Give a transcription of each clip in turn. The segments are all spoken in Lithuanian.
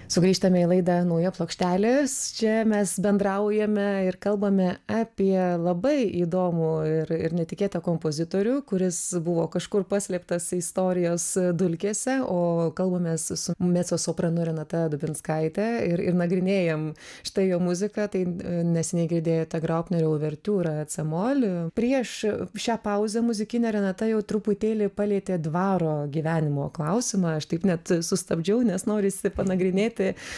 Sugrįžtame į laidą Nauja plokštelės. Čia mes bendraujame ir kalbame apie labai įdomų ir netikėtą kompozitorių, kuris buvo kažkur paslėptas istorijos dulkėse, o kalbamės su mecosopranu Renata Dubinskaite ir nagrinėjam štai jo muziką. Tai neseniai girdėjote Graupnerio uvertiūrą C-mol. Prieš šią pauzę muzikinę Renata jau truputėlį palietė dvaro gyvenimo klausimą. Aš taip net sustabdžiau, nes norisi panagrinėti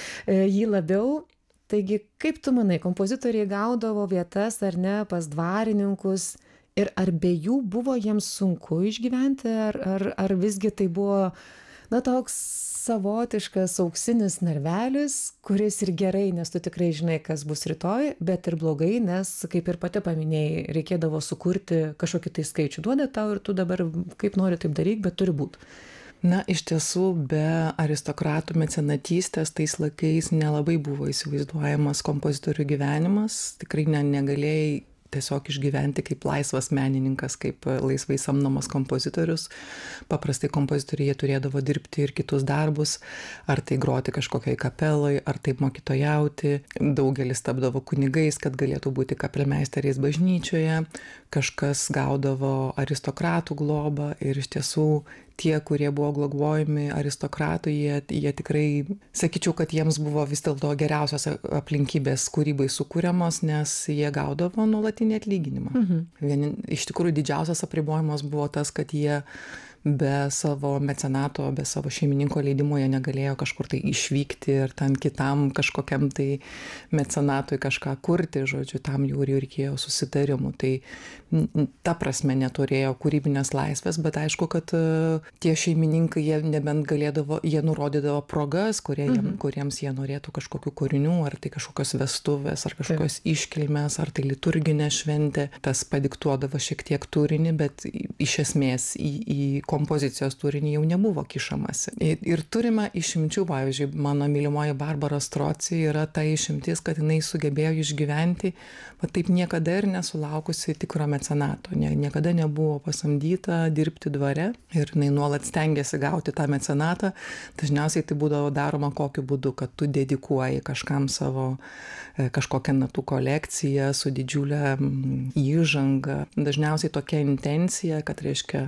jį labiau. Taigi, kaip tu manai, kompozitoriai gaudavo vietas ar ne pas dvarininkus ir ar be jų buvo jiems sunku išgyventi, ar visgi tai buvo, toks savotiškas auksinis narvelis, kuris ir gerai, nes tu tikrai žinai, kas bus rytoj, bet ir blogai, nes, kaip ir pati paminėjai, reikėdavo sukurti kažkokį tai skaičių. Duoda tau ir tu dabar kaip nori taip daryk, bet turi būti. Na, iš tiesų, be aristokratų mecenatystės tais laikais nelabai buvo įsivaizduojamas kompozitorių gyvenimas. Tikrai negalėjai tiesiog išgyventi kaip laisvas menininkas, kaip laisvai samdomas kompozitorius. Paprastai kompozitoriai jie turėdavo dirbti ir kitus darbus, ar tai groti kažkokioj kapeloj, ar taip mokytojauti. Daugelis tapdavo kunigais, kad galėtų būti kapelmeisteriais bažnyčioje. Kažkas gaudavo aristokratų globą ir iš tiesų tie, kurie buvo globojami aristokratų, jie tikrai, sakyčiau, kad jiems buvo vis dėlto geriausios aplinkybės kūrybai sukūriamos, nes jie gaudavo nuolatinį atlyginimą. Iš tikrųjų didžiausias apribojimas buvo tas, kad jie be savo mecenato, be savo šeimininko leidimo jie negalėjo kažkur tai išvykti ir ten kitam kažkokiam tai mecenatui kažką kurti, žodžiu, tam jau reikėjo susitarimų. Tai ta prasme neturėjo kūrybinės laisvės, bet aišku, kad tie šeimininkai jie nebent galėdavo, jie nurodydavo progas, kuriems jie norėtų kažkokių kūrinių, ar tai kažkokios vestuvės, ar kažkokios iškilmės, ar tai liturginė šventė. Tas padiktuodavo šiek tiek turinį, bet iš esmės į kompozicijos turinį jau nebuvo kišamasi. Ir turime išimčių, pavyzdžiui, mano mylimoji Barbara Stroci yra ta išimtis, kad jinai sugebėjo išgyventi, bet taip niekada ir nesulaukusi tikro mecenato. Niekada nebuvo pasamdyta dirbti dvare ir jinai nuolat stengiasi gauti tą mecenatą. Dažniausiai tai būdavo daroma kokiu būdu, kad tu dedikuoji kažkam savo kažkokią natų kolekciją su didžiulė įžanga. Dažniausiai tokia intencija, kad reiškia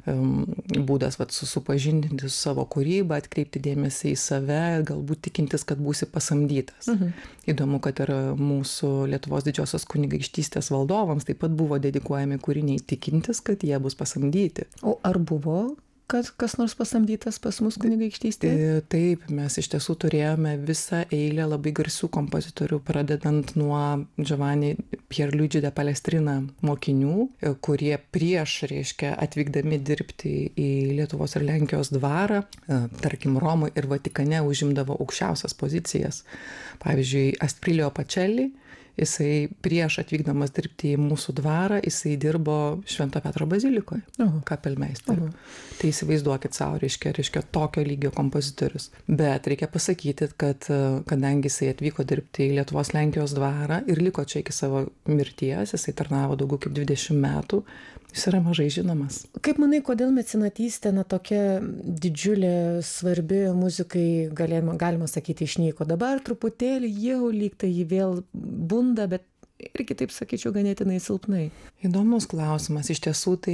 būdas supažindinti su savo kūrybą, atkreipti dėmesį į save, galbūt tikintis, kad būsi pasamdytas. Įdomu, kad ir mūsų Lietuvos didžiosios kunigaikštystės valdovams taip pat buvo dedikuojami kūriniai tikintis, kad jie bus pasamdyti. O ar buvo kas nors pasamdytas pas mus kunigaikštystėje? Taip, mes iš tiesų turėjome visą eilę labai garsių kompozitorių, pradedant nuo Giovanni Pierluigi de Palestrina mokinių, kurie prieš, reiškia, atvykdami dirbti į Lietuvos ir Lenkijos dvarą, tarkim, Romoje ir Vatikane užimdavo aukščiausias pozicijas. Pavyzdžiui, Asprilio Pacelli, jisai prieš atvykdamas dirbti į mūsų dvarą, jisai dirbo Švento Petro bazilikoje, kapelmeisteriu. Tai įsivaizduokit savo, reiškia tokio lygio kompozitorius. Bet reikia pasakyti, kad kadangi jisai atvyko dirbti į Lietuvos Lenkijos dvarą ir liko čia iki savo mirties, jisai tarnavo daugiau kaip 20 metų, jis yra mažai žinomas. Kaip manai, kodėl mecenatystė tokia didžiulė, svarbi muzikai, galima sakyti, išnyko? Dabar truputėlį jau lyg tai jį vėl bunda, bet irgi taip sakyčiau ganėtinai silpnai. Įdomus klausimas. Iš tiesų tai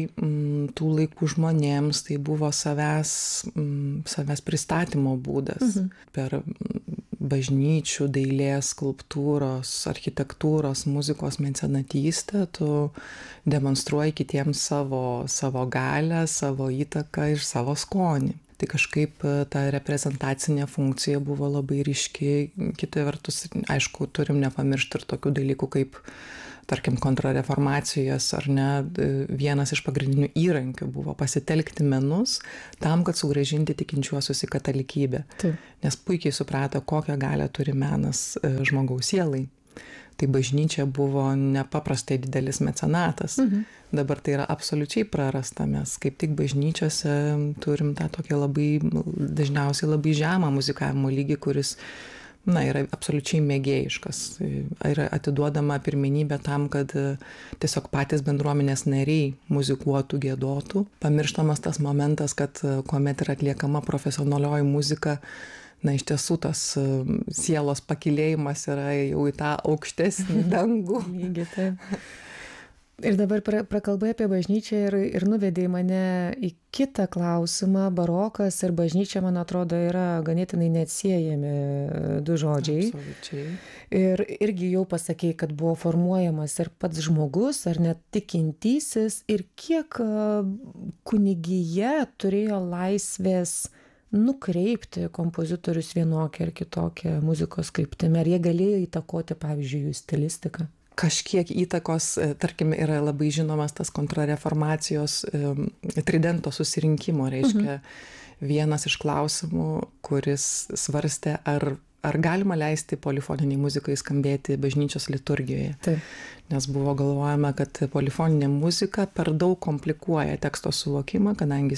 tų laikų žmonėms tai buvo savęs pristatymo būdas. Per bažnyčių, dailės, skulptūros, architektūros, muzikos mecenatystę tu demonstruoji kitiems savo galią, savo įtaką ir savo skonį. Tai kažkaip ta reprezentacinė funkcija buvo labai ryški. Kita vertus, aišku, turim nepamiršti ir tokių dalykų kaip, tarkim, kontrareformacijos, ar ne, vienas iš pagrindinių įrankių buvo pasitelkti menus tam, kad sugrąžinti tikinčiuosius į katalikybę. Taip. Nes puikiai suprato, kokią galią turi menas žmogaus sielai. Tai bažnyčia buvo nepaprastai didelis mecenatas. Dabar tai yra absoliučiai prarasta. Mes kaip tik bažnyčiose turim tą tokią dažniausiai labai žemą muzikavimo lygį, kuris yra absoliučiai mėgėjiškas. Yra atiduodama pirmenybė tam, kad tiesiog patys bendruomenės nariai muzikuotų, giedotų. Pamirštamas tas momentas, kad kuomet yra atliekama profesionalioji muzika, na, iš tiesų tas sielos pakilėjimas yra jau į tą aukštesnį dangų. Lygiai taip. Ir dabar prakalbai apie bažnyčią ir nuvedei mane į kitą klausimą. Barokas ir bažnyčia, man atrodo, yra ganėtinai neatsiejami du žodžiai. Absoliučiai. Ir irgi jau pasakei, kad buvo formuojamas ir pats žmogus, ar net tikintysis, ir kiek kunigija turėjo laisvės nukreipti kompozitorius vienokią ar kitokią muzikos kryptimį. Ar jie galėjo įtakoti, pavyzdžiui, jų stilistiką? Kažkiek įtakos, tarkim, yra labai žinomas tas kontrareformacijos tridento susirinkimo, reiškia, vienas iš klausimų, kuris svarstė, ar galima leisti polifoniniai muzikai skambėti bažnyčios liturgijoje. Taip. Nes buvo galvojama, kad polifoninė muzika per daug komplikuoja teksto suvokimą, kadangi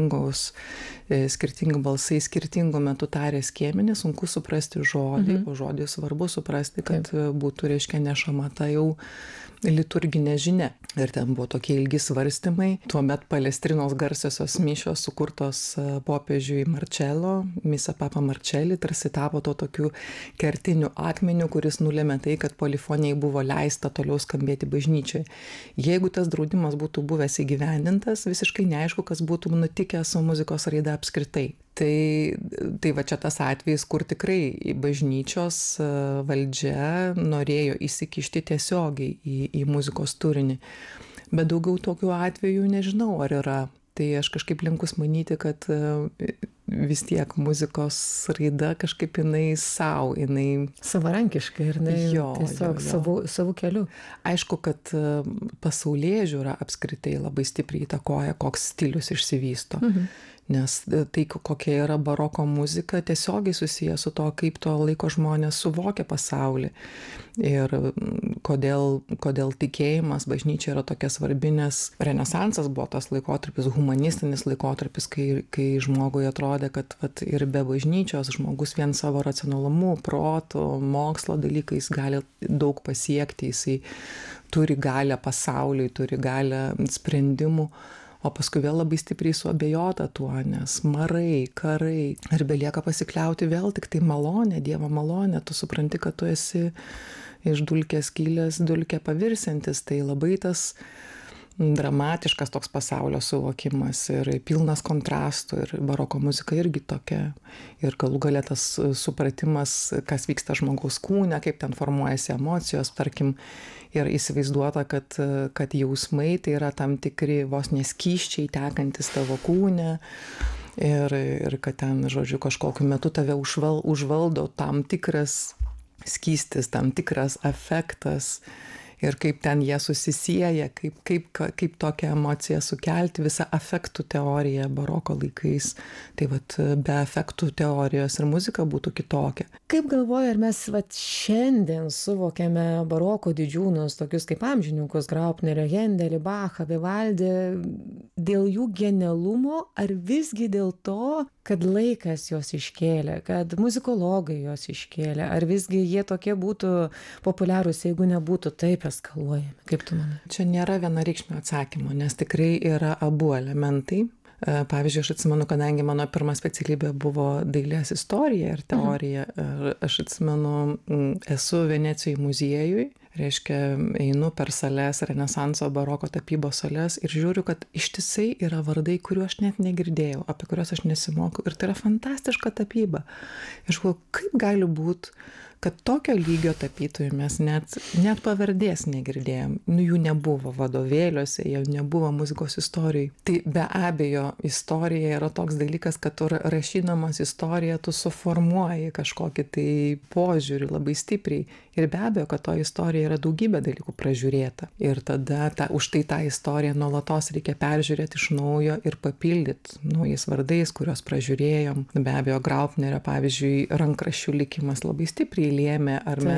skirtingi balsai skirtingų metų tarė skiemenį, sunku suprasti žodį, o žodį svarbu suprasti, kad būtų, reiškia, nešama ta jau liturginė žinia. Ir ten buvo tokie ilgi svarstymai. Tuomet Palestrinos garsiosios mišios sukurtos popiežiui Marcello, Misa Papa Marcelli, tarsi tapo to tokiu kertiniu akmeniu, kuris nulėmė tai, kad polifonijai buvo leista toliau skambėti bažnyčioje. Jeigu tas draudimas būtų buvęs įgyvendintas, visiškai neaišku, kas būtų nutikę su muzikos raida apskritai. Tai va čia tas atvejis, kur tikrai bažnyčios valdžia norėjo įsikišti tiesiogiai į muzikos turinį. Bet daugiau tokių atvejų nežinau, ar yra. Tai aš kažkaip linkus manyti, kad vis tiek muzikos raida kažkaip jinai savo, jinai savarankiškai ir tiesiog savo keliu. Aišku, kad pasaulėžiūra apskritai labai stipriai įtakoja, koks stilius išsivysto. Nes tai, kokia yra baroko muzika, tiesiogiai susiję su to, kaip to laiko žmonės suvokia pasaulį. Ir kodėl tikėjimas bažnyčia yra tokia svarbi, nes Renesansas buvo tas laikotarpis, humanistinis laikotarpis, kai žmogui atrodė, kad ir be bažnyčios žmogus vien savo racionalumu, protu, mokslo dalykais gali daug pasiekti, jisai turi galią pasauliui, turi galią sprendimų. O paskui vėl labai stipriai suabejota tuo, nes marai, karai, ir belieka pasikliauti vėl tik tai malonė, Dievo malonė, tu supranti, kad tu esi iš dulkės kilęs, dulkė pavirsiantis, tai labai tas dramatiškas toks pasaulio suvokimas ir pilnas kontrastų, ir baroko muzika irgi tokia. Ir galų gale tas supratimas, kas vyksta žmogaus kūne, kaip ten formuojasi emocijos, tarkim, ir įsivaizduota, kad jausmai tai yra tam tikri vos neskyščiai tekantis tavo kūne. Ir kad ten, žodžiu, kažkokiu metu tave užvaldo tam tikras skystis, tam tikras afektas. Ir kaip ten jie susisieja, kaip tokią emociją sukelti, visa afektų teorija baroko laikais. Tai vat be afektų teorijos ir muzika būtų kitokia. Kaip galvoji, ar mes šiandien suvokiame baroko didžiūnus, tokius kaip amžininkus, Graupnerio, Hendelį, Bachą, Vivaldį, dėl jų genialumo, ar visgi dėl to, kad laikas juos iškėlė, kad muzikologai juos iškėlė, ar visgi jie tokie būtų populiarūs, jeigu nebūtų taip eskaluojami, kaip tu manai? Čia nėra vienareikšmio atsakymo, nes tikrai yra abu elementai. Pavyzdžiui, aš atsimenu, kadangi mano pirma specialybė buvo dailės istorija ir teorija, aš atsimenu, esu Venecijoj muziejuj, reiškia, einu per sales, Renesanso, baroko tapybos sales ir žiūriu, kad ištisai yra vardai, kurių aš net negirdėjau, apie kuriuos aš nesimokau. Ir tai yra fantastiška tapyba. Ir aš galvoju, kaip gali būti, kad tokio lygio tapytojų mes net pavardės negirdėjom. Jų nebuvo vadovėliuose, jų nebuvo muzikos istorijai. Tai be abejo, istorija yra toks dalykas, kad tu rašydamas istoriją, tu suformuoji kažkokį tai požiūrį labai stipriai. Ir be abejo, kad to istorija yra daugybė dalykų pražiūrėta. Ir tada už tai tą istoriją nuolatos reikia peržiūrėti iš naujo ir papildyti naujais vardais, kuriuos pražiūrėjom. Be abejo, Graupnerio, pavyzdžiui, rankraščių likimas labai stipriai lėmė, ar mes